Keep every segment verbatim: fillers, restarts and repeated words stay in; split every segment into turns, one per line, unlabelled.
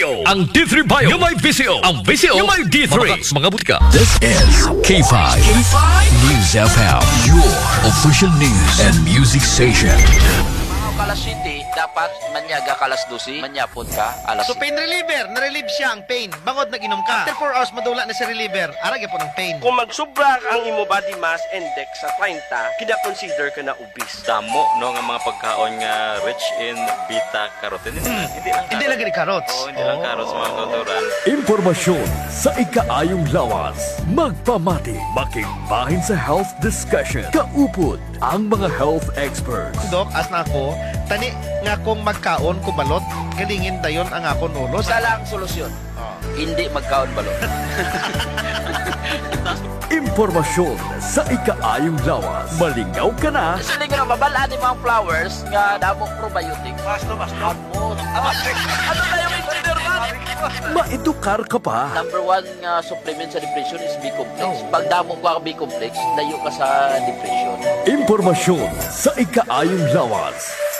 Bio. Ang D three Bio. Yung may Visio. Ang Visio. Yung may D three. Mga butika.
This is K five. K five News F M. Your official news and music station.
Kalas City, dapat manyaga kalas dosi, manyapod ka, alas
So pain reliever, na-relieve siya ang pain. Bangod nag-inom ka. After four hours, madula na si reliever. Arag po ng pain.
Kung magsubra ang imo body mass index sa thirty, kina-consider ka na obese.
Damo no nga mga pagkaon nga rich in beta carotene.
Hmm.
Hindi lang
Hindi lang gini carrots.
Oo, hindi lang carrots mga kauturan.
Impormasyon sa ikaayong lawas. Magpamati, makigbahin sa health discussion. Kaupod ang mga health experts.
Dok, as na ako, tani nga kong magkaon kubalot, galingin dayon ang akong ulos.
Isa lang solusyon.
Oh.
Hindi magkaon balot.
Impormasyon sa ikaayong lawas. Malingaw ka na.
Kasi hindi ko na mabalaan yung mga flowers nga damong probiotics.
Basta, basta.
Amon. Ano na yung engineer man?
Maedukar ka pa.
Number one nga supplement sa depression is B-complex. Pag damo ko ang B-complex, layo ka sa depression.
Impormasyon sa ikaayong lawas.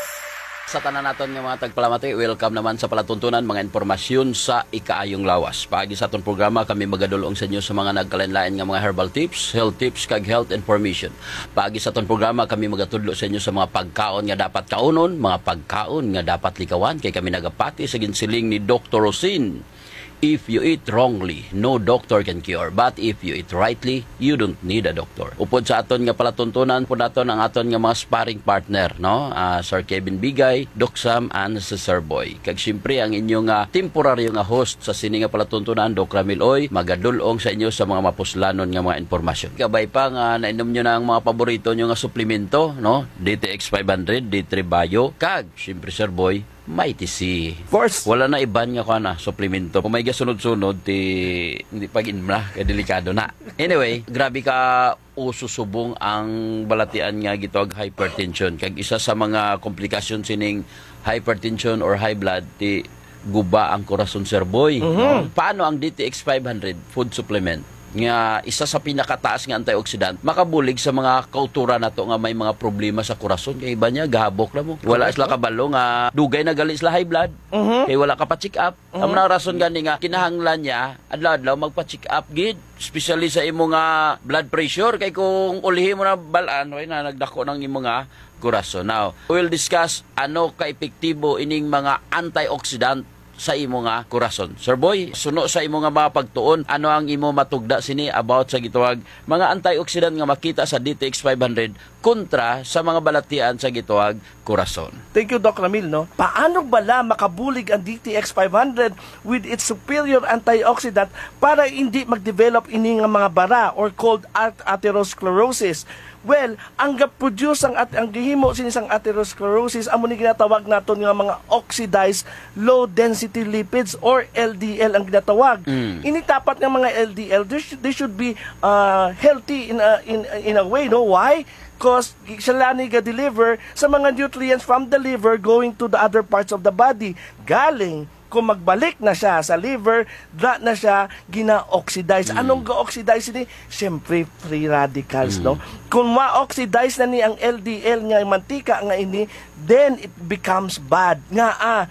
Sa tanan naton nga mga tagpalamati, welcome naman sa palatuntunan mga impormasyon sa ikaayong lawas. Paagi sa atong programa kami magadulong sa inyo sa mga nagkalain-lain nga mga herbal tips, health tips kag health information. Paagi sa atong programa kami magatudlo sa inyo sa mga pagkaon nga dapat kaunon, mga pagkaon nga dapat likawan kay kami nagapati sa ginsiling ni Doctor Rosin. If you eat wrongly, no doctor can cure. But if you eat rightly, you don't need a doctor. Upod sa aton nga palatuntunan po naton ang aton nga mga sparring partner, no? Uh, Sir Kevin Bigay, Doc Sam, and si Sir Boy. Kag siyempre ang inyong uh, temporaryo nga host sa sini nga palatuntunan, Doc Ramil Oy, magadulong sa inyo sa mga mapuslanon nga mga informasyon. Kabay pa nga nainom nyo na ang mga paborito nyo nga suplemento, no? D T X five hundred, D three Bio, kag siyempre Sir Boy, Mighty C.
First,
Wala na iban nga ka na, suplemento. Kung may gasunod-sunod, ti, hindi pag-in na, kaya delikado na. Anyway, grabe ka ususubong ang balatian nga gitog hypertension. Kag isa sa mga komplikasyon sining hypertension or high blood, ti guba ang korason, Sir Boy. No? Paano ang D T X five hundred food supplement? Nga isa sa pinakataas nga antioxidant makabulig sa mga kautura nato nga may mga problema sa korason kay iba niya gahabok na mo wala sila kabalo nga dugay na gali sila high blood uh-huh. Kay wala ka pa check up uh-huh. Ang mga rason gani nga kinahanglan niya adlaw-adlaw magpa check up gid especially sa imo nga blood pressure kay kung ulihi mo na balaan way na nagdako ng imo nga korason. Now we'll discuss ano ka epektibo ining mga antioxidant sa imo nga korason. Sir Boy, suno sa imo nga mga pagtuon, ano ang imo matugda sini about sa gituwag mga antioxidant nga makita sa D T X five hundred kontra sa mga balatian sa gituwag korason.
Thank you, Doc Ramil, no? Paano bala makabulig ang D T X five hundred with its superior antioxidant para hindi mag-develop ini nga mga bara or called atherosclerosis? Well, ang ga-produce ang at ang gihimo sinisang atherosclerosis amo ni ginatawag naton nga mga oxidized low density lipids or L D L ang ginatawag. Mm. Initapat ng mga L D L they should, they should be uh, healthy in a, in in a way, no? Why? Because sila ni ga-deliver sa mga nutrients from the liver going to the other parts of the body. Galing kung magbalik na siya sa liver, da na siya gina-oxidize. Mm. Anong ga-oxidize ni? Siyempre, free radicals, mm. no? Kung ma-oxidize na ni ang L D L nga mantika nga ini, then it becomes bad. Nga ah,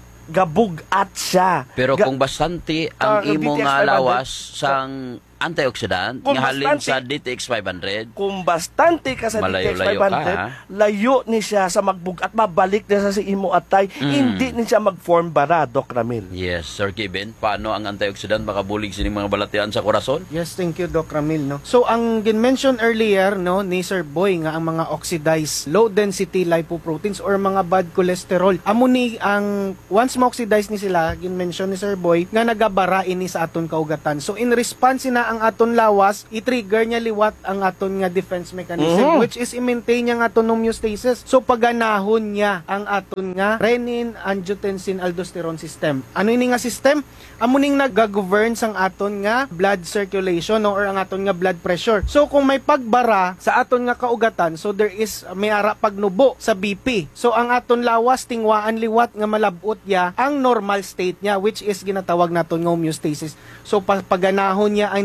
gabugat siya.
Pero
Ga-
kung bastante ang
uh,
imo
D T X
nga
five hundred,
lawas sang antioxidant
Kung
nga halin
bastante-
sa D T X five hundred,
kung bastante ka sa D T X
Malayo-layo
five hundred,
ka, ha?
layo ni siya sa magbug at mabalik na sa imo atay,
Mm.
hindi ni siya mag-form bara, Doc Ramil.
yes, Sir Kevin, paano ang antioxidant makabulig sining mga balatian sa korason?
Yes, thank you, Doc Ramil, no. So ang gin-mention earlier, no, ni Sir Boy nga ang mga oxidized low density lipoproteins or mga bad cholesterol. Amo ni ang once ma-oxidize ni sila, gin-mention ni Sir Boy nga nagabara ini sa aton kaugatan. So in response na ang aton lawas, i-trigger niya liwat ang aton nga defense mechanism,
Mhm.
which is i-maintain niya ang aton homeostasis. So paganahon niya ang aton nga renin, angiotensin, aldosterone system. Ano ini nga system? Amo ning nag-govern sang aton nga blood circulation, no, or ang aton nga blood pressure. So kung may pagbara sa aton nga kaugatan, so there is may ara pagnubo sa B P. So ang aton lawas tingwaan liwat nga malabot ya ang normal state niya, which is ginatawag naton nga homeostasis. So pag paganahon niya ang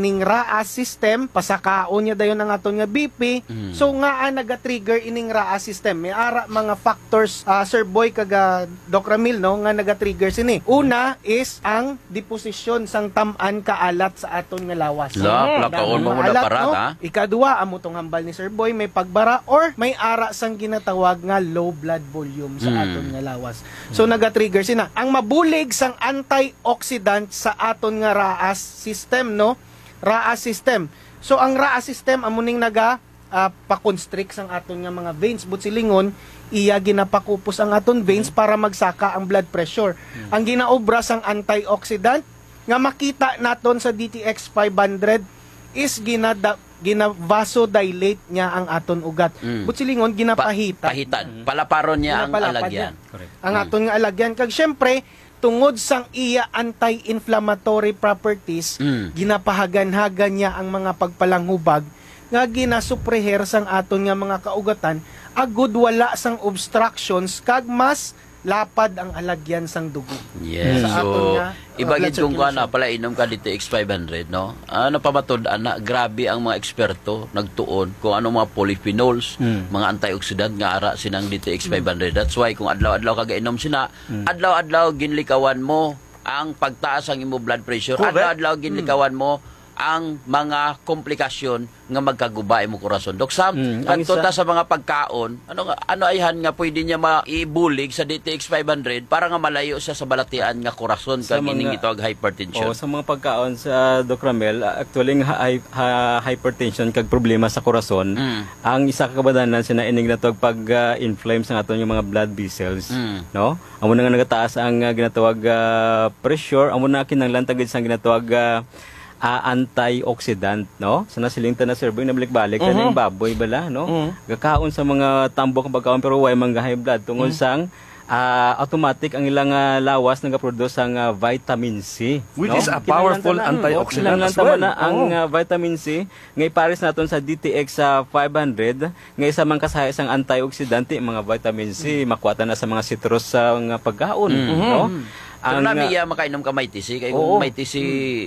ining RAAS system, pasakaon niya dayon ang aton nga B P.
Mm.
So nga ang naga-trigger ining RAAS system. May ara mga factors, uh, Sir Boy kaga Doc Ramil, no, nga naga-trigger sini. Una is ang deposition sang taman kaalat sa aton nga lawas.
La, plakaon mo muna
Maalat,
para
no?
ha.
Ikaduha, amo tong hambal ni Sir Boy, may pagbara or may ara sang ginatawag nga low blood volume sa
Mm.
aton nga lawas. So naga-trigger sina. Ang mabulig sang antioxidant sa aton nga RAAS system, no? RAAS system. So ang RAAS system amo ning naga uh, pa-constrict sang aton nga mga veins, but silingon iya ginapakupos ang aton veins para magsaka ang blood pressure. Ang ginaobra sang antioxidant nga makita naton sa D T X five hundred is ginada gina-vasodilate niya ang aton ugat.
Mm.
But silingon ginapahita.
Pa- pahitan. Palaparon niya ang
Ginapalapad
alagyan.
niya. Ang aton nga alagyan kag syempre tungod sang iya anti-inflammatory properties,
Mm.
ginapahagan-hagan niya ang mga pagpalanghubag nga ginasupreher sang aton nga mga kaugatan agud wala sang obstructions kag mas lapad ang alagyan sang dugo.
Yes.
Sa aton
So,
nga, uh,
ibagid
blood
kung kuha
circulation.
na pala inom ka D T X five hundred, no? Ano pa matod ana, grabe ang mga eksperto nagtuon kung ano mga polyphenols, mga antioxidant nga ara sinang D T X five hundred. That's why kung adlaw-adlaw ka gainom sina, adlaw-adlaw ginlikawan mo ang pagtaas ang imo blood pressure.
Correct.
Adlaw-adlaw ginlikawan mo ang mga komplikasyon nga magkagubay mo korason. Dok Sam,
Mm, ang
kadto
isa-
ta sa mga pagkaon, ano nga ano ayhan nga pwede niya maibulig sa D T X five hundred para nga malayo siya sa balatian nga korason
Sa
kag
mga-
ining ito ag hypertension.
O sa mga pagkaon sa Doc Ramel, uh, actually nga hi- ha- hypertension kag problema sa korason,
Mm.
ang isa ka kabadanan sina ining natog pag uh, inflame sa aton yung mga blood vessels,
Mm.
no? Amo na nga nagataas ang uh, ginatawag uh, pressure, amo na kinahanglan tagid sang ginatawag uh, uh, antioxidant, no? Sa nasilingtan na Sir Boy na balik-balik
Mm-hmm.
mm-hmm. baboy bala, no? Gakaon sa mga tambok ang pagkaon pero way mga high blood tungod
Mm-hmm.
sang ah, automatic ang ilang ah, lawas nagaproduce ang ah, vitamin C,
Which
no?
is a powerful
Kinahanglan ta na-
antioxidant
kinahanglan
as
ta man
well.
na ang
Oo.
ah, vitamin C ngay pares naton sa D T X sa five hundred ngay sa man kasahi sang antioxidant mga vitamin C makuha na sa mga citrus sa mga pagkaon, no?
Pero
Ang,
nami
ah,
iya makainom ka may tisi kay
Oo.
kung may tisi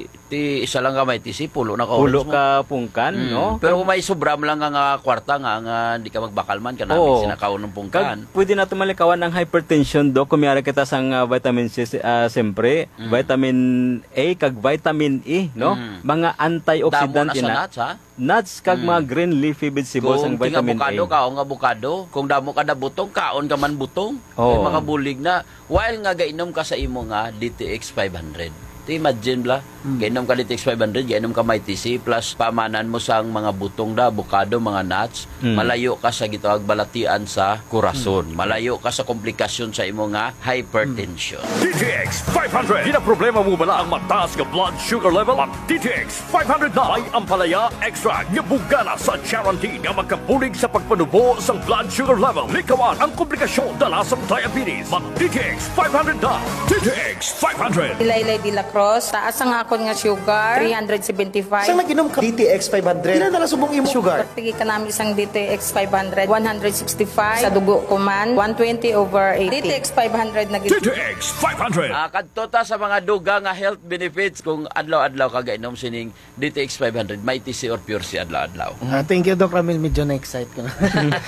ti isa lang ka may tisi pulo na ka
ulo
oras mo.
ka pungkan,
Mm.
no?
Pero kung may sobra mo lang nga nga kwarta nga nga hindi ka magbakal man ka namin
Oo.
sinakaw ng pungkan.
Kag pwede nato malikawan ang hypertension do kumiyara kita sang uh, vitamin C uh, siyempre, vitamin A kag vitamin E, no?
Mm.
Mga
Damo
antioxidant
na sa
ina.
nuts ha.
Nuts kag mga green leafy vegetables ang
Kung tinga
vitamin
bukado
A.
ka o nga bukado, kung damo ka na butong, kaon ka man butong.
Oo.
May mga bulig na. While nga gainom ka sa imo nga D T X five hundred. Ti imagine bla, gainom ka D T X five hundred, gainom ka may T C plus pamanan mo sang mga butong da, bukado, mga nuts,
Mm.
malayo ka sa gitawag balatian sa kurason. Malayo ka sa komplikasyon sa imo nga hypertension.
D T X five hundred. Di na problema mo bala ang mataas nga blood sugar level? Ang D T X five hundred na ay ampalaya extra nga bugana sa guarantee nga magkabulig sa pagpanubo sa blood sugar level. Likawan ang komplikasyon dala sa diabetes. Mag D T X five hundred na. D T X five hundred.
Ilaylay de la Cruz, taas ang akon nga sugar, three seventy-five.
Sa nag-inom ka D T X five hundred, ilan na lang subong imo sugar?
Pagtigi ka namin isang D T X five hundred, one sixty-five. Sa dugo ko man, one twenty over eighty. D T X five hundred na
D T X five hundred.
Ah, kadto ta sa mga duga nga health benefits kung adlaw-adlaw ka gainom sining D T X five hundred, may T C or pure C adlaw-adlaw.
Ah, thank you, Doc Ramil. Medyo na-excite ko na.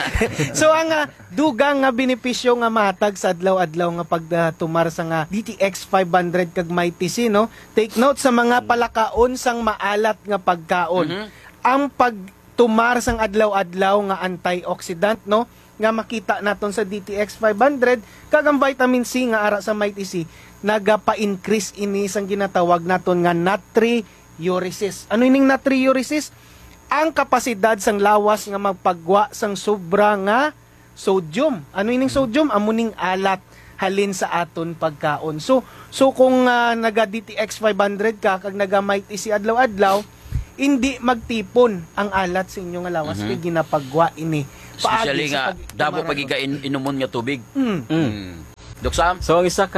So, ang ah, dugang nga benepisyo nga matag sa adlaw-adlaw nga pagtumar sa nga D T X five hundred kag may T C, no? Take note sa mga palakaon sang maalat nga pagkaon. Ang pagtumar sang adlaw-adlaw nga antioxidant, no? Nga makita naton sa D T X five hundred kag ang vitamin C nga ara sa may T C nagapa-increase ini sang ginatawag naton nga natriuresis. Ano ining natriuresis? Ang kapasidad sang lawas nga magpagwa sang sobra nga sodium. Ano ining sodium? Amuning alat halin sa aton pagkaon. So so kung uh, naga D T X five hundred ka kag naga may T C adlaw-adlaw, hindi magtipon ang alat sa inyong lawas kay ginapagwa ini.
Especially
Paagi sa
nga
pag-
damo
tumaran.
pagiga in, inumon nga tubig.
Mm.
Mm. Dok Sam?
So ang isa ka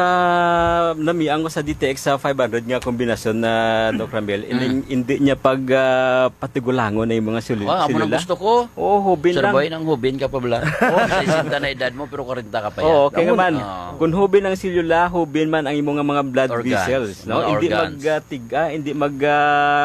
namiang ko sa D T X sa five hundred nga kombinasyon na Doc Ramel, ining hindi niya pag ah, patigulangon na yung mga sul-
Wow, amo nang
silula.
gusto ko.
Oh, hubin
Sir
lang.
Boy, nang hubin ka pa bala. Oh, sesenta na edad mo pero kwarenta ka pa yan.
Oo, okay
Amo-
naman.
Ah.
Kung hubin ang silula, hubin man ang imong nga mga blood
Organs,
vessels, no?
mga
Hindi
organs.
magtiga, hindi mag ah,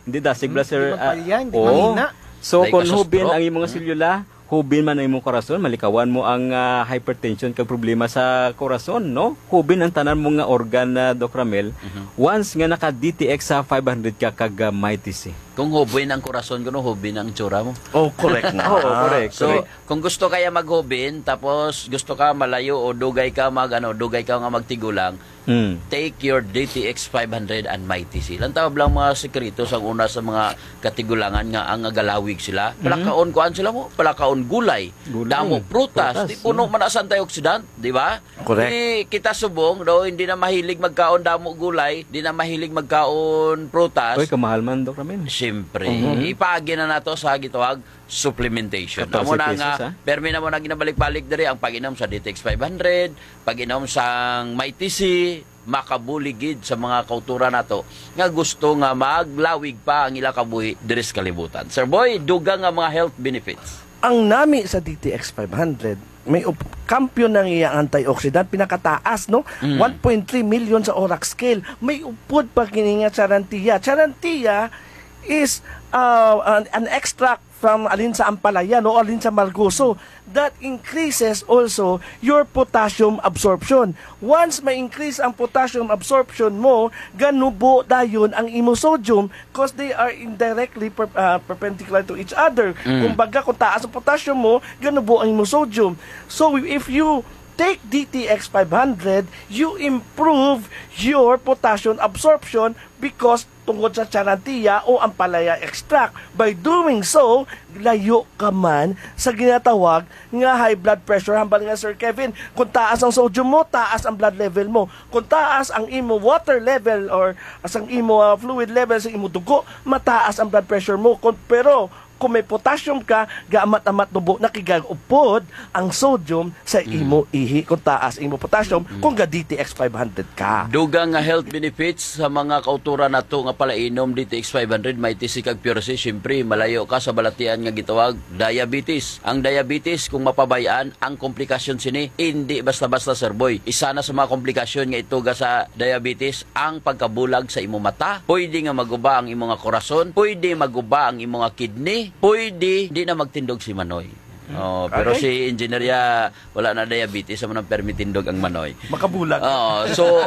Hindi dasig bla sir.
Di mapalya, hindi
oo.
mahina.
So
Like
kung
sa
hubin
stroke.
ang imong selula, hubin man ang imong korason, malikawan mo ang ah, hypertension kag problema sa korason, no? Hubin ang tanan mo nga organ na Doc Ramel. Once nga naka D T X sa five hundred ka kag uh, mighty.
Kung hubin ang korason ko, no, hubin ang tsura mo.
Oh, correct na.
Oo, correct.
So, kung gusto kaya maghubin, tapos gusto ka malayo o dugay ka mag, ano, dugay ka nga magtigulang,
Hmm.
take your D T X five hundred and Mighty C. Lang tawag lang mga sekreto sa una sa mga katigulangan nga ang galawig sila. Palakaon kuan sila mo, palakaon gulay,
Gulay.
damo prutas,
Prutas,
di puno man sa antioxidant, di ba?
Correct.
Di kita subong do hindi na mahilig magkaon damo gulay, di na mahilig magkaon prutas.
Oy, kamahal man Doc Ramel.
Siyempre,
Mhm.
ipaagi na nato sa gitawag supplementation.
fourteen
Amo na
pesos,
nga,
ha?
permi na mo na ginabalik-balik diri ang pag-inom sa D T X five hundred, pag-inom sa Mighty C, makabuligid sa mga kautura nato nga gusto nga maglawig pa ang ila kabuhi diri sa kalibutan. Sir Boy, dugang nga mga health benefits.
Ang nami sa D T X five hundred, may up- kampiyon ng iyang antioxidant, pinakataas, no?
Mm.
one point three million sa Orac scale. May upod pa kininga charantia. Charantia is uh, an, an extract from alin sa ampalaya, no? Alin sa margoso. That increases also your potassium absorption. Once may increase ang potassium absorption mo, ganubo dayon ang imosodium because they are indirectly per, uh, perpendicular to each other.
Mm.
Kumbaga, kung taas ang potassium mo, ganubo ang imosodium. So, if you take D T X five hundred, you improve your potassium absorption because tungkol sa charantia o ampalaya extract. By doing so, layo ka man sa ginatawag nga high blood pressure. Hambal nga Sir Kevin, kung taas ang sodium mo, taas ang blood level mo. Kung taas ang imo water level or as ang imo uh, fluid level sa imo dugo, mataas ang blood pressure mo. Kung, pero kung may potassium ka, gaamat-amat dubo, nakigagupod ang sodium sa imo ihi kung taas imo potassium kung ga D T X five hundred ka.
Dugang nga health benefits sa mga kautura nato nga palainom D T X five hundred, Mighty C kag Pure C. Siyempre, malayo ka sa balatian nga gitawag diabetes. Ang diabetes, kung mapabayaan, ang komplikasyon sini, hindi basta-basta Sir Boy. Isa na sa mga komplikasyon nga ituga sa diabetes, ang pagkabulag sa imo mata. Pwede nga maguba ang imo nga korason, pwede maguba ang imo nga kidney, pwede di na magtindog si Manoy. Oh, pero
Okay.
si engineer wala na diabetes, amo nang permitindog ang Manoy.
Makabulag.
Oo, so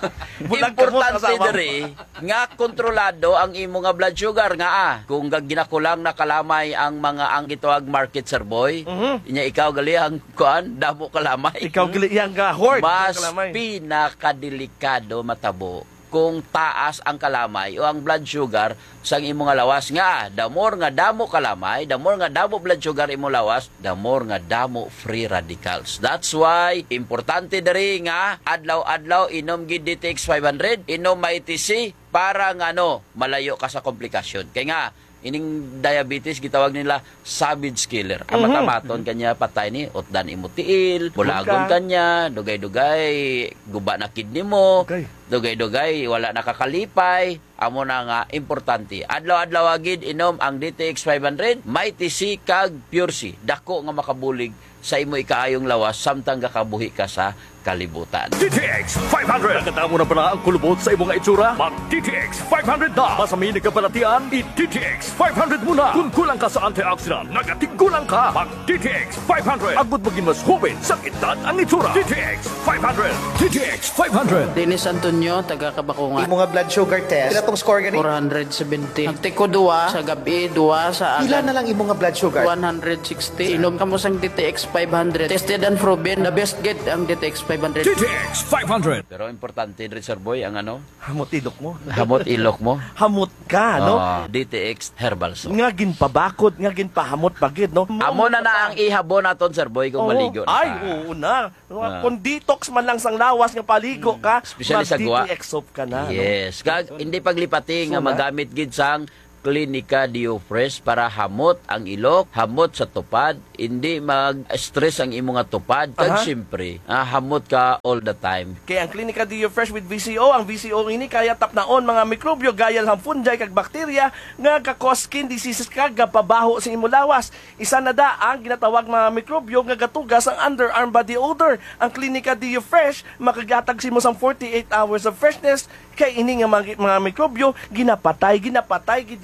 Bulag ka mo,
importante
kasama mo.
diri nga kontrolado ang imo nga blood sugar nga ah. Kung gag ginakulang na kalamay ang mga ang gitawag market Sir Boy, inya ikaw gali ang kuan damo kalamay.
Ikaw gali yang ga hoard.
Mas
Kalamay.
pinakadelikado matabo kung taas ang kalamay o ang blood sugar sa imong nga lawas nga the more nga damo kalamay, the more nga damo blood sugar imong lawas, the more nga damo free radicals. That's why importante diri nga adlaw-adlaw inom gid D T X five hundred, inom Mighty C para nga no malayo ka sa komplikasyon. Kay nga ining diabetes gitawag nila savage killer. Ang matamaton kanya patay ni utdan imo tiil, bulagon
Okay.
kanya, dugay-dugay guba na kidney mo.
Okay.
Dugay-dugay wala nakakalipay. Amo na nga importante. Adlaw-adlaw agid inom ang D T X five hundred, Mighty C kag Pure C. Dako nga makabulig sa imo ikaayong lawas samtang gakabuhi ka sa kalibutan.
D T X five hundred. Nakatamo na pala ang kulubot sa ibong itsura? Mag D T X five hundred na. Masami ni kabalatian, i-D T X five hundred muna. Kung kulang ka sa antioxidant, nagatigulang ka. Mag D T X five hundred. Agud maging mas hubin sa edad ang itsura. D T X five hundred.
D T X five hundred.
Dennis Antonio, taga Kabakungan.
Imo nga blood sugar test, pila tong score gani?
four hundred seventy. Nagtiko duwa sa gabi, duwa sa
Pila
aga.
na lang imo nga blood sugar?
one hundred sixty. Inom ka mo sang D T X five hundred. Tested and proven. The best get ang D T X five hundred.
D T X five hundred.
Pero importante rin Sir Boy ang ano,
Hamot ilok mo.
hamot ilok mo.
Hamot ka, no?
Ah, D T X Herbal Soap.
Nga ginpabakod, nga ginpahamot pagid, no?
Amo na na ang ihabon naton Sir Boy kung
Oo.
maligo na
Ay,
ka.
oo na.
Ah.
Kung detox man lang sang lawas nga paligo ka,
Especially sa guwa.
mag-D T X soap ka na. no?
Yes. Kag hindi paglipati nga
So,
magamit gid sang Clinica Diofresh para hamot ang ilok, hamot sa tupad, hindi mag-stress ang imong nga tupad. Kag
Aha.
syempre, ah, hamot ka all the time.
Kaya ang Clinica Dio Fresh with V C O, ang V C O ini kaya tapnaon mga mikrobyo gayal ang fungi kag bakterya nga ka-cause skin diseases kag pabaho sa imong lawas. Isa na da ang ginatawag mga mikrobyo nga gatugas ang underarm body odor. Ang Clinica Dio Fresh makagatag simo sang forty-eight hours of freshness kay ini nga mga, mga mikrobyo ginapatay ginapatay gid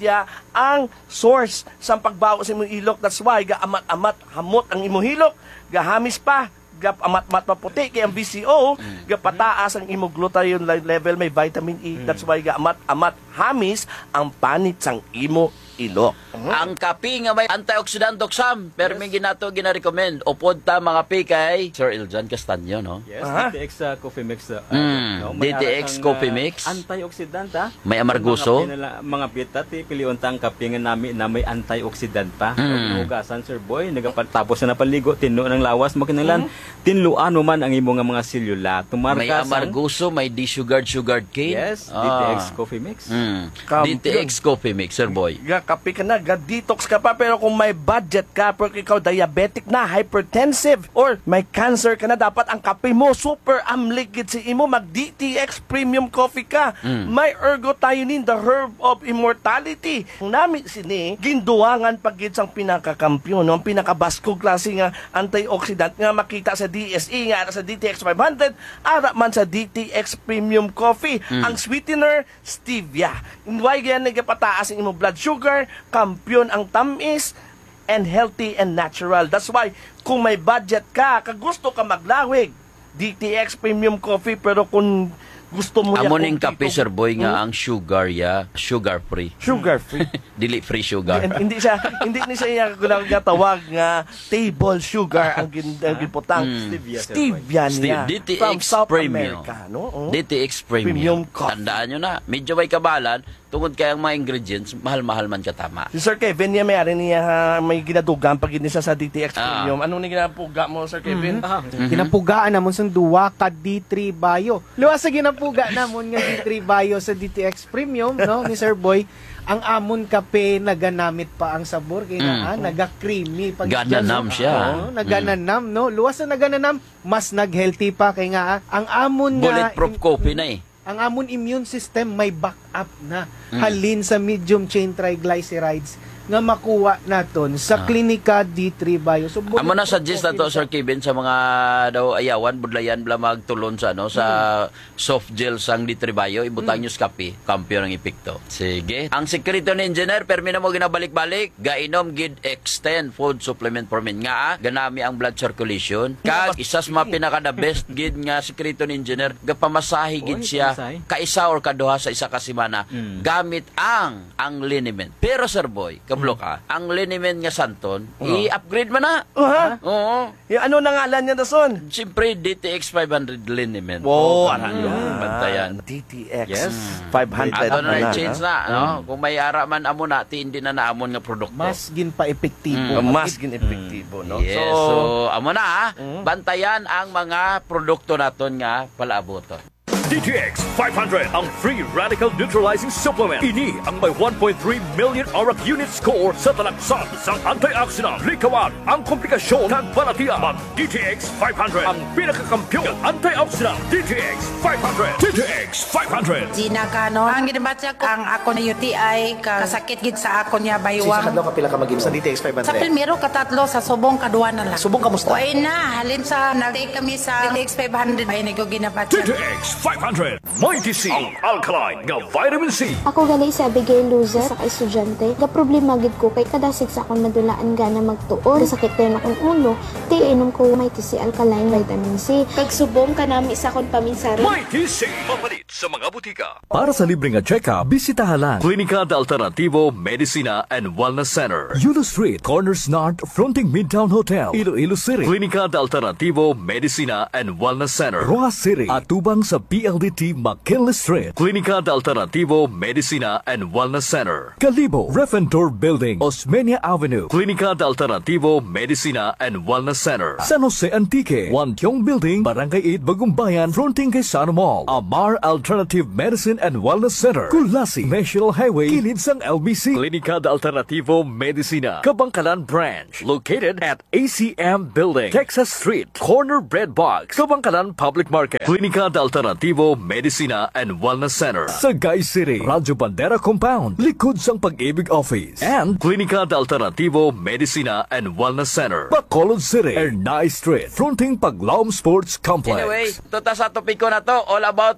stevia ang source sa pagbago sa imong ilok. That's why ga amat-amat hamot ang imong hilok, gahamis pa, ga amat-amat maputi kay ang B C O, ga pataas ang imong glutathione level, may vitamin E. That's why ga amat-amat hamis ang panit sang imo ilok.
Ang kape nga may antioxidant doksam, pero may ginato gina-recommend. Upod ta mga pi kay Sir Iljan Castaño, no?
Yes,
Aha.
D T X uh, Coffee Mix. Uh,
Mm,
no?
D T X
ang,
Coffee
uh,
Mix.
Antioxidant, ha?
May amarguso.
Mga, pinala, mga bita, ti piliun tang kape nga nami na may antioxidant pa.
Mm.
Hugasan, Sir Boy, nagapatapos na napaligo, tinlo ng lawas, makinanglan, tinluan mo man ang imo nga mga selula.
May
Tumarkas ang...
amarguso, may de-sugared sugared cane.
Yes,
Ah.
D T X Coffee Mix.
Mm.
Kam-
D T X Coffee Mix, Sir Boy.
Ga kape ka na, ga detox ka pa, pero kung may budget ka, pero ikaw diabetic na, hypertensive, or may cancer ka na, dapat ang kape mo super amligid si imo, mag D T X premium coffee ka. May ergothioneine, the herb of immortality. Ang nami sini, ginduwangan pagit sang pinakakampiyon, no? Ang pinakabaskog klase nga antioxidant nga makita sa D S E, nga sa D T X five hundred, ara man sa D T X premium coffee. Ang sweetener, stevia. Why ganyan nagpataas ang imong blood sugar, kampiyon ang tamis, and healthy and natural. That's why, kung may budget ka, kagusto ka maglawig, D T X premium coffee, pero kung gusto mo
Amo
yan,
ning
kung
kape,
tito-
Sir Boy, nga
Hmm?
ang sugar ya, sugar free.
Sugar free.
Dili free sugar.
And hindi siya hindi ni siya gulang tawag nga table sugar ang gin- ang giputang.
Stevia, Sir
Stevia
Steve,
niya.
D T X
from South
Premium.
America, no? Oh.
D T X Premium.
Premium coffee.
Tandaan nyo na, medyo may kabalan, tungod kaya ang mga ingredients, mahal-mahal man katama.
Si Sir Kevin niya may ari niya ha, may ginadugan pag hindi siya sa D T X
Ah.
Premium. Anong ni ginapuga mo, Sir Kevin?
Ah,
Ginapugaan namon sa duwa ka D three Bio. Luwas sa ginapuga namon nga D three Bio sa D T X Premium, no, ni Sir Boy. Ang amon kape naganamit pa ang sabor kay nga
Mm.
naga-creamy pag
Gananam siya.
Oo, nagananam, no. Luwas sa nagananam, mas nag-healthy pa kay nga ang amon nga
Bulletproof coffee na eh.
ang amon immune system may backup na halin sa medium chain triglycerides nga makuha naton sa klinika D three Bio. So,
Amo na suggest na to,
sa
Sir Kevin, sa mga daw ayawan, budlayan, bla magtulon sa, ano, sa soft gel sang litribayo, ibutang nyo sa kape, kampiyon ang epekto. Sige. Ang sekreto ni Engineer, permi na mo ginabalik-balik, gainom gid extend food supplement for men. Nga, ah, ganami ang blood circulation. Kag, isas mga pinaka-the best gid nga sekreto ni Engineer, gapamasahe gid
Oy,
siya,
pamasahe.
kaisa or kaduha sa isa ka semana, gamit ang ang liniment. Pero, Sir Boy, kablo ka, ang liniment nga santon, i-upgrade mo na.
Ha?
Oo.
Yung ano na ngalan niya na son?
Siyempre, D T X five hundred liniment.
Wow,
para
ano
yung bantayan.
D T X
Yes.
five hundred.
Ato na
na,
change na, no? Kung may ara man amo na, ti hindi na naamon nga produkto.
mas gin pa epektibo.
Uh, mas gin-epektibo, no?
Yes, so, amo na, ha? Bantayan ang mga produkto naton nga palaaboton.
D T X five hundred, ang free radical neutralizing supplement. Ini ang may one point three million auric unit score sa talaksan sang antioxidant. Likawan ang komplikasyon ng balatian. Mag D T X five hundred, ang pinakakampiyon ng antioxidant. D T X five hundred. D T X five hundred.
Gina Kano. Ang ginabatsa ko, ang ako na U T I, ka- kasakit gid sa ako niya
Sa
baywang.
kadlaw ka pila ka mag sa D T X five
Sa
hundred.
primero katatlo sa subong kadua na lang.
Subong kamusta?
Oy na, halin sa nag-take kami sa D T X five hundred. Ay, nag
D
ginabatsa.
T X five hundred. Mighty C, ang alkaline nga vitamin C.
Ako gali si Abigail Luzer sa ka-estudyante. Ga problema gid ko kay kadasig sa akong nadulaan gana magtuon. Sakit din akong ulo. Di inom ko Mighty C alkaline vitamin C. Pagsubong kanami sa akong paminsara.
Mighty C, mapalit sa mga butika.
Para sa libre nga check-up, bisitahan lang
Klinika de Alternativo Medicina and Wellness Center.
Yulo Street, Corners North, fronting Midtown Hotel, Iloilo City.
Klinika de Alternativo Medicina and Wellness Center.
Roa City, atubang sa P L D T McKinley Street.
Klinika de Alternativo Medicina and Wellness Center.
Kalibo, Refentor Building, Osmeña Avenue.
Klinika de Alternativo Medicina and Wellness Center.
San Jose Antique, Wantiong Building, Barangay eight, Bagumbayan, fronting kay Sana Mall. Amar Alternative Medicine and Wellness Center. Kulasi, National Highway, kilid sang L B C.
Klinika de Alternativo Medicina, Kabangkalan Branch, located at A C M Building, Texas Street, Corner Bread Box, Kabangkalan Public Market. Klinika de Alternativo Medicina and Wellness Center.
Sagay City, Radyo Bandera Compound, likod sang Pag-ibig Office. And
Klinika de Alternativo Medicina and Wellness Center.
Bacolod City, Ernay Street, fronting Paglaom Sports Complex.
Anyway, tuta sa topiko na to, all about D three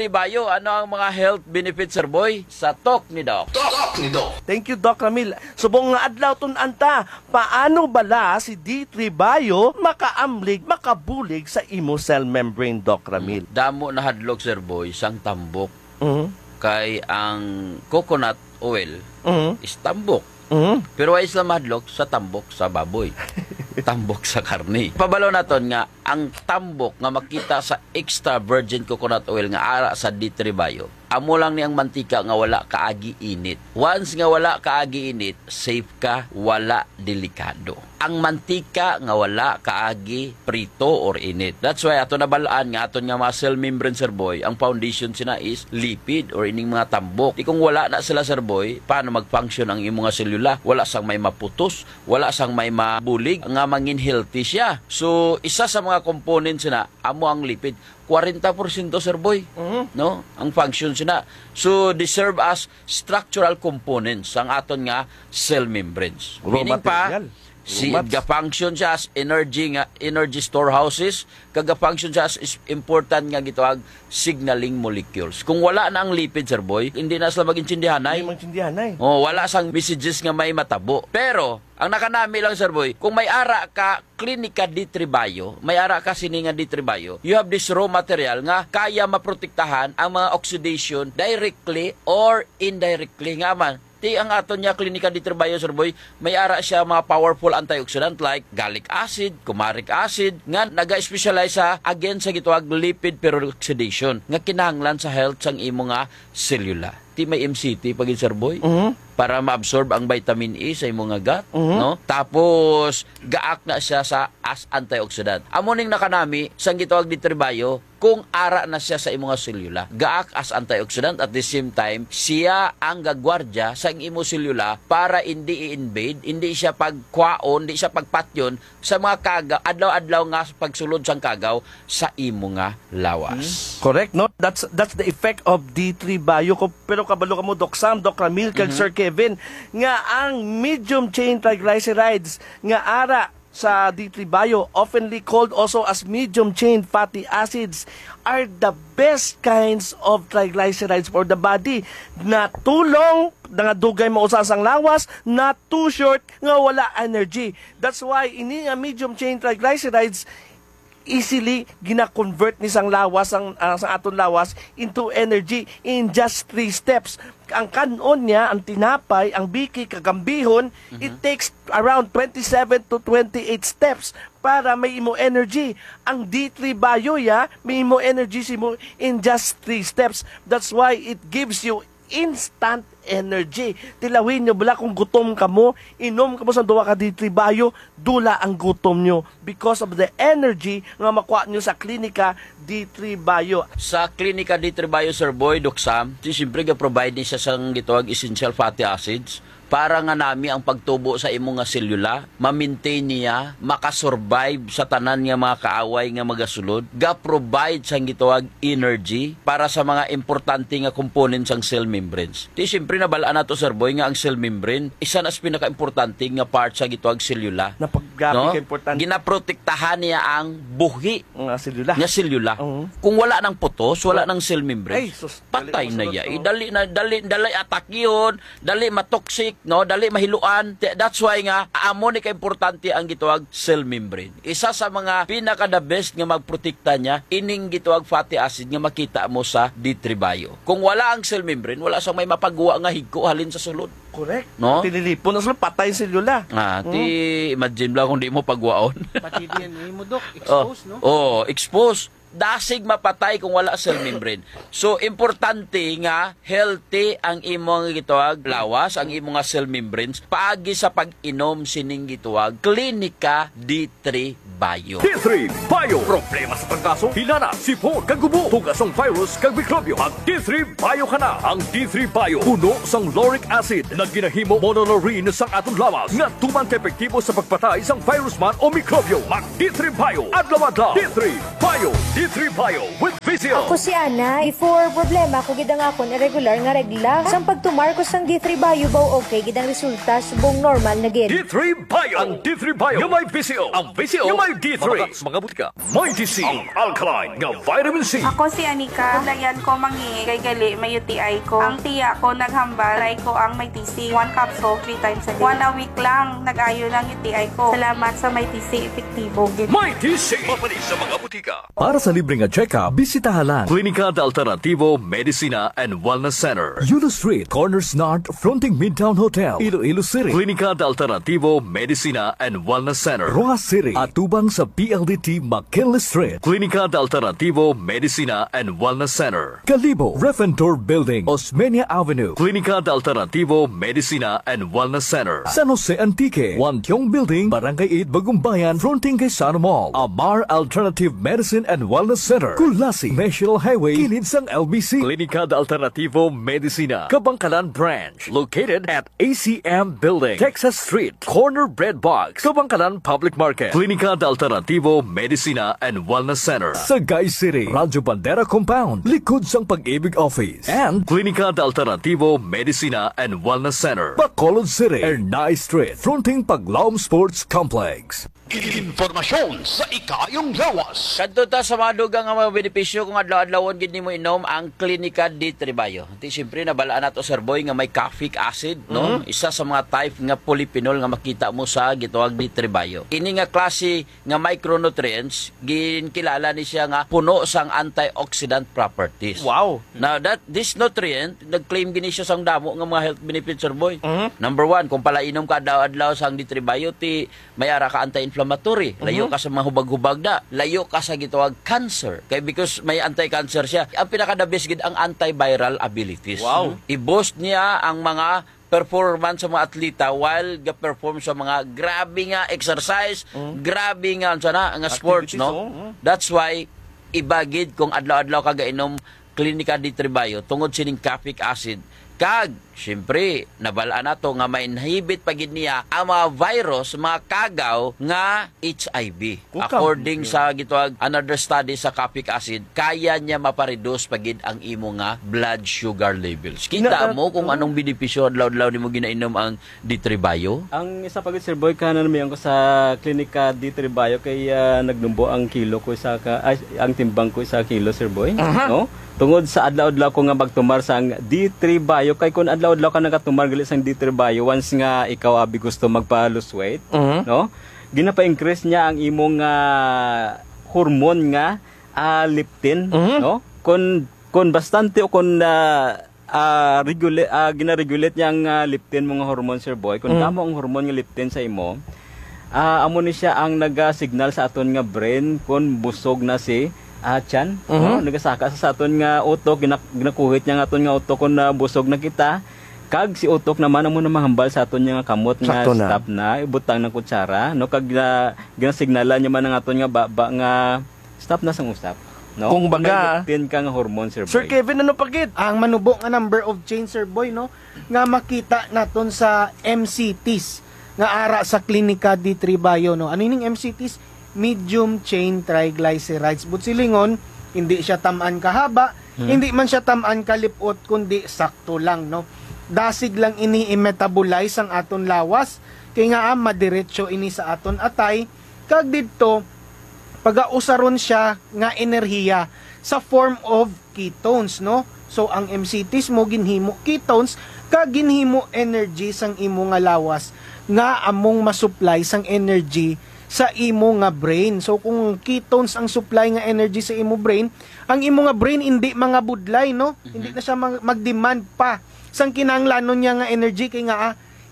three Bio, ano ang mga health benefits, Sir Boy? Sa talk ni Doc.
Talk ni Doc.
Thank you, Doc Ramil. Subong nga adlaw tun anta, paano bala si D three Bio makaamlig, makabulig sa imo cell membrane, Doc Ramil?
Damo na hadlok, Sir Boy, sang tambok.
Mhm.
Kay ang coconut oil
Mhm.
is tambok.
Mhm.
Pero ay isla mahadlok sa tambok sa baboy. Tambok sa karne. Pabalo naton nga ang tambok nga makita sa extra virgin coconut oil nga ara sa D three Bio. Amo lang ni ang mantika nga wala kaagi init. Once nga wala kaagi init, safe ka, wala delikado. Ang mantika nga wala kaagi prito or init. That's why ato nabalaan nga aton nga mga cell membrane, Sir Boy, ang foundation sina is lipid or ining mga tambok. Di kung wala na sila, Sir Boy, paano mag-function ang imong mga selula? Wala sang may maputos, wala sang may mabulig, nga mangin healthy siya. So isa sa mga components na amo ang lipid. forty percent, Sir Boy,
Mhm.
no? Ang function sina. So they serve as structural components ang aton nga cell membranes.
Raw
Meaning pa,
material.
si
Raw mats.
ga-function siya as energy nga energy storehouses, kaga-function siya as is important nga gitawag signaling molecules. Kung wala na ang lipid, Sir Boy, hindi na sila magintindihanay.
Hindi magtindihanay.
Oh, wala sang messages nga may matabo. Pero ang nakanami lang, Sir Boy, kung may ara ka klinika D three Bio, may ara ka sini nga D three Bio, you have this raw material nga kaya maprotektahan ang mga oxidation directly or indirectly nga man. Ti ang aton niya klinika D three Bio, Sir Boy, may ara siya mga powerful antioxidant like gallic acid, kumaric acid nga naga-specialize sa again sa gitawag lipid peroxidation nga kinahanglan sa health sang imo nga selula. Ti may M C T pagin, Sir Boy,
Mhm.
para ma-absorb ang vitamin E sa imong nga gut,
Mhm.
no? Tapos gaak na siya sa as antioxidant. Amo ning nakanami sang gitawag D three Bio, kung ara na siya sa imong nga selula, gaak as antioxidant at the same time siya ang gagwardya sa imong selula para hindi i-invade, hindi siya pagkwaon, hindi siya pagpatyon sa mga kagaw, adlaw-adlaw nga pagsulod sang kagaw sa imong nga lawas.
Correct, no? That's that's the effect of D three Bio. Ko- Pero kabalo ka mo, Doc Sam, Doc Ramil, kag Sir Kevin, nga ang medium chain triglycerides nga ara sa D three Bio, oftenly called also as medium chain fatty acids, are the best kinds of triglycerides for the body. Na tulong nga dugay mo usas ang lawas, na too short nga wala energy. That's why ini nga medium chain triglycerides easily gina-convert ni sang lawas ang uh, sa aton lawas into energy in just three steps. Ang kanon niya, ang tinapay, ang biki, kagambihon, mm-hmm. it takes around twenty-seven to twenty-eight steps para may imo energy. Ang D three Bio ya, may imo energy simo in just three steps. That's why it gives you instant energy. Tilawin nyo bala kung gutom ka mo, inom ka mo sa duwa ka D three Bio, dula ang gutom nyo because of the energy nga makuha nyo sa klinika D three Bio.
Sa klinika D three Bio, Sir Boy, Doc Sam, siyempre ga-provide ni siya sang gitawag essential fatty acids para nga nami ang pagtubo sa imong nga selula, ma-maintain niya, makasurvive sa tanan nga mga kaaway nga magasulod, ga-provide sang gitawag energy para sa mga importante nga components sang cell membranes. Di siyempre nabalaan nato, Sir Boy, nga ang cell membrane isa na sa pinaka-importante nga part sa gitawag selula.
Na paggabi
no?
ka importante.
Ginaprotektahan niya ang buhi
nga selula.
Nga selula.
Uh-huh.
Kung wala nang putos, wala nang cell membrane.
Ay, sus,
patay na
dali
ya.
masunod,
Eh, dali na dali dali attack yun, dali matoxic, no, dali mahiluan. That's why nga amo ni ka importante ang gitawag cell membrane. Isa sa mga pinaka the best nga magprotekta niya ining gitawag fatty acid nga makita mo sa D three Bio. Kung wala ang cell membrane, wala sang may mapagawa nga higko halin sa sulod.
Correct.
No?
Tililipon na sila, patay selula.
Ah, ti imagine lang kung di mo pagwaon.
Pati D N A mo, Doc, exposed, no?
Oh, exposed. Dasig mapatay kung wala cell membrane. So, importante nga, healthy ang imong gitawag lawas, ang imong nga cell membranes, paagi sa pag-inom sining gitawag Klinika D three Bio.
D three Bio. Problema sa pagkaso, hinana, sipon, kagubo, tugasong virus, kag mikrobyo. Mag D three Bio ka na. Ang D three Bio, puno sang lauric acid na ginahimo monolaurin sang atong lawas nga tuman ka-epektibo sa pagpatay sang virus man o mikrobyo. Mag D three Bio. Adlaw-adlaw. D three Bio. D three Bio with Vizio.
Ako si Ana, before problema ko gidang akon irregular nga regla. Sang pagtumarkos sang D three Bio baw okay gidang resulta subong normal na gid.
D three Bio. Ang D three Bio. Yung may Vizio. Ang Vizio. Yung may May D three, mga butika. May D C, ang alkaline nga vitamin C.
Ako si Anika. Paglayan ko mangi kay gali may U T I ko. Ang tiya ko naghambal, try ko ang may T C. One capsule, three times a day. One a week lang, nag-ayo ng U T I ko. Salamat sa may T C, epektibo.
May D C, mapalit sa mga butika.
Para sa libre nga check-up, bisitahan lang
Klinika de Alternativo Medicina and Wellness Center.
Yulo Street, Corners North, fronting Midtown Hotel, Iloilo City.
Klinika de Alternativo Medicina and Wellness Center.
Rojas City, atubang sa P L D T McKinley Street.
Klinika de Alternativo Medicina and Wellness Center.
Kalibo, Refentor Building, Osmeña Avenue.
Klinika de Alternativo Medicina and Wellness Center.
San Jose Antique, Wantiong Building, Barangay eight, Bagumbayan, fronting kay Sano Mall. Amar Alternative Medicine and Wellness Center. Kulasi, National Highway, kilid sang L B C.
Klinika de Alternativo Medicina, Kabangkalan Branch, located at A C M Building, Texas Street, Corner Bread Box, Kabangkalan Public Market. Klinika de Alternativo Medicina and Wellness Center.
Sagay City, Radyo Bandera Compound, likod sang Pag-ibig Office. And
Klinika de Alternativo Medicina and Wellness Center.
Bacolod City, Ernay Street, fronting Paglaom Sports Complex.
Informasyon sa ikayong lawas.
Kadto ta sa mga dugang nga mga benepisyo kung adlaw-adlawon gid nimo inom ang Klinika di Tribayo. Ti siyempre nabalaan nato Sir Boy nga may caffeic acid, no? Mm-hmm. Isa sa mga type nga polyphenol nga makita mo sa gituwag di Tribayo. Ini nga klase nga micronutrients ginkilala ni siya nga puno sang antioxidant properties.
Wow.
Now that this nutrient nag-claim gini siya sang damo nga mga health benefits, Sir Boy.
Mm-hmm.
Number one, kung pala inom ka adlaw-adlaw sang di Tribayo ti mayara ka anti inflammatory, layo ka sa mga hubag-hubag na, layo ka sa gitawag cancer. Kaya because may anti-cancer siya, ang pinaka-the best gid ang antiviral abilities.
Wow.
I-boost niya ang mga performance sa mga atleta while ga-perform sa mga grabe nga exercise, mm. grabe nga sana nga sports, no?
Oh, mm.
That's why ibagid kung adlaw-adlaw ka gainom Klinika di Tribayo tungod sining caffeic acid. Kag, siyempre, nabalaan na to nga may inhibit pagid niya ang mga virus, mga kagaw nga H I V.
Kukam.
According sa gitawag another study sa caffeic acid, kaya niya mapareduce pagid ang imo nga blood sugar levels. Kita mo kung anong benepisyo adlaw-adlaw nimo ginainom ang di Tribayo?
Ang isa pagid Sir Boy kanan mi ko sa Klinika di Tribayo kay uh, nagnumbo ang kilo ko sa ka, ay, ang timbang ko sa kilo, Sir Boy, uh-huh. no? Tungod sa adlaw-adlaw ko nga magtumar sang D three Bio, kay kun adlaw-adlaw ka nagatumar gali sang D three Bio, once nga ikaw abi gusto magpa-lose weight, uh-huh. no? Ginapa-increase niya ang imong uh, hormone nga uh, leptin, uh-huh. no? Kun kun bastante o kun uh, uh, regulate uh, gina-regulate niya ang uh, leptin mga hormone, Sir Boy. Kun uh-huh. kamo ang hormone nga leptin sa imo, uh, amo ni siya ang naga-signal sa aton nga brain kun busog na si Ah, chan, uh-huh. no? Nagasaka sa aton nga utok, ginak ginakuhit niya nga aton nga utok kung na busog na kita. Kag si utok naman amo na mahambal sa aton nga kamot nga
Sakto
stop na, ibutang ng kutsara, no? Kag uh, ginasignalan niya man ang aton nga baba nga stop na sang usap. No?
Kung baga,
tin ka nga hormone, Sir Boy.
Sir Kevin, ano pagit?
Ang manubo nga number of chain, Sir Boy, no? Nga makita naton sa M C Ts nga ara sa Klinika di Tribayo, no? Ano yung M C Ts? Medium chain triglycerides. But silingon, hindi siya tamaan kahaba, hmm. hindi man siya tamaan kalipot, kundi sakto lang, no? Dasig lang ini i-metabolize ang aton lawas, kaya nga ah, madiretso ini sa aton atay, kag dito, pag-ausaron siya nga enerhiya sa form of ketones, no? So, ang M C Ts mo ginhimo ketones, kag ginhimo energy sang imo nga lawas, nga among masupply sang energy sa imo nga brain. So kung ketones ang supply nga energy sa imo brain, ang imo nga brain hindi mga budlay, no? Mm-hmm. Hindi na siya mag- mag-demand pa sang kinahanglanon niya nga energy, kay nga ah,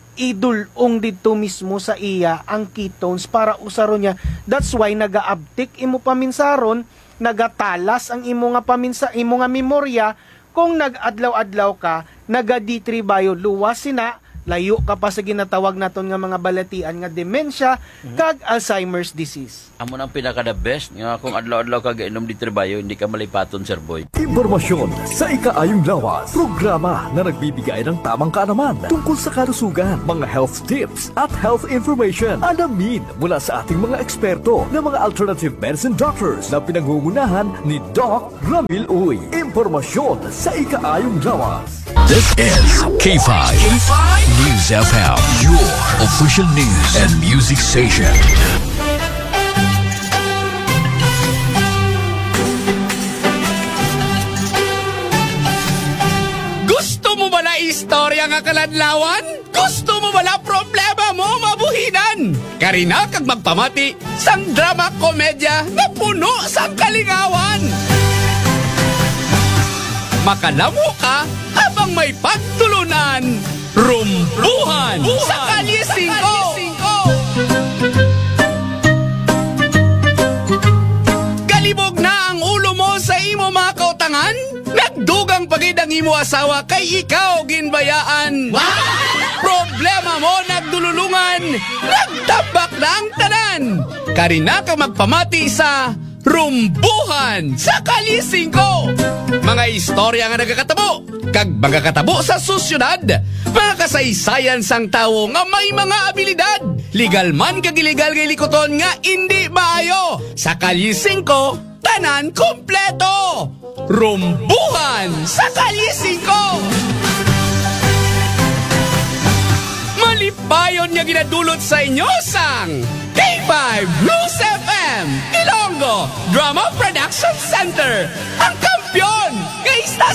idulong dito mismo sa iya ang ketones para usaron niya. That's why naga-uptick imo paminsaron, nagatalas ang imo nga paminsa, imo nga memorya kung nag-adlaw-adlaw ka, naga-D three Bio, luwas sina, layo ka pa sa ginatawag naton nga mga balatian nga dementia, mm-hmm. kag Alzheimer's disease.
Amo nang pinaka the best nga kung adlaw-adlaw ka gainom di Tribayo, hindi ka malipaton, Sir Boy.
Impormasyon sa ikaayong lawas. Programa na nagbibigay ng tamang kaalaman tungkol sa kalusugan, mga health tips at health information. Alamin mula sa ating mga eksperto na mga alternative medicine doctors na pinangungunahan ni Doc Ramil Uy. Impormasyon sa ikaayong lawas.
This is K five News F M, your official news and music station.
mo ba na istorya nga kaladlawan? Gusto mo ba na problema mo mabuhinan? Karina kag magpamati sang drama komedya na puno sang kalingawan. Makalamo ka habang may pagtulunan. Rumbuhan sa Kalye singko. Galibog na ang ulo mo sa imo mga kautangan? Nagdugang pagid ang imo asawa kay ikaw ginbayaan. Problema mo nagdululungan, nagtabak na ang tanan. Karina ka magpamati sa Rumbuhan sa Kalye singko. Mga istorya nga nagakatabo, kag magakatabo sa susyudad, mga kasaysayan sang tawo nga may mga abilidad. Legal man kag illegal kay likoton nga hindi maayo. Sa Kalye singko, tanan kompleto. Rumbuhan sa Kalye singko. Malipayon niya ginadulot sa inyo sang K five Blues F M Ilonggo Drama Production Center, ang kampiyon